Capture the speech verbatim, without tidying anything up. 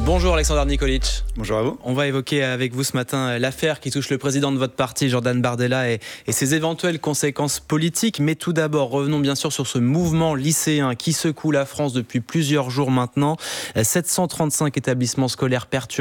Bonjour Alexandre Nikolic. Bonjour à vous. On va évoquer avec vous ce matin l'affaire qui touche le président de votre parti, Jordan Bardella, et, et ses éventuelles conséquences politiques. Mais tout d'abord, revenons bien sûr sur ce mouvement lycéen qui secoue la France depuis plusieurs jours maintenant. sept cent trente-cinq établissements scolaires perturbés.